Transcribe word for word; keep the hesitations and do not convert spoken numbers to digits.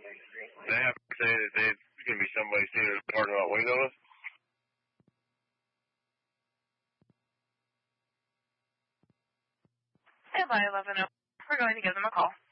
They have to say that there's going to be somebody sitting in the parking lot waiting on us? Hey, by eleven oh, we're going to give them a call.